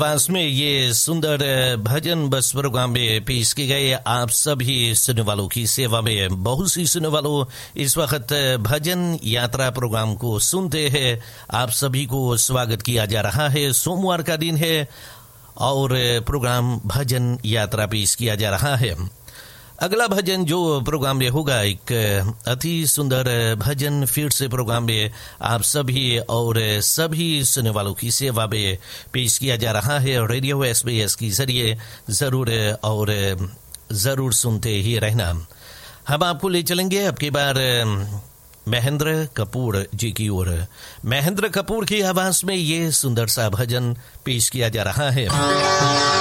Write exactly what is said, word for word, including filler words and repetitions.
पास में ये सुंदर भजन बस प्रोग्राम में पेश किए गए आप सभी सुनने वालों की सेवा में। बहुत सी सुनने वालों इस वक्त भजन यात्रा प्रोग्राम को सुनते हैं। आप सभी को स्वागत किया जा रहा है। सोमवार का दिन है और प्रोग्राम भजन यात्रा पेश किया जा रहा है। अगला भजन जो प्रोग्राम में होगा एक अति सुंदर भजन फिर से प्रोग्राम में आप सभी और सभी सुनने वालों की सेवा में पेश किया जा रहा है। रेडियो एसबीएस के जरिए जरूर और जरूर सुनते ही रहना। हम आपको ले चलेंगे अब की बार महेंद्र कपूर जी की ओर। महेंद्र कपूर की आवाज में ये सुंदर सा भजन पेश किया जा रहा है।